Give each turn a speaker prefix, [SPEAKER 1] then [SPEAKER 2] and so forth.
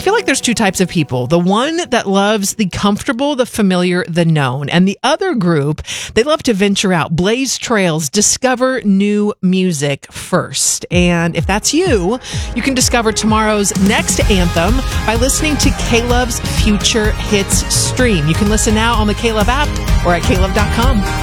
[SPEAKER 1] feel like there's two types of people. The one that loves the comfortable, the familiar, the known. And the other group, they love to venture out, blaze trails, discover new music first. And if that's you, you can discover tomorrow's next anthem by listening to K-Love's Future Hits stream. You can listen now on the K-Love app or at klove.com.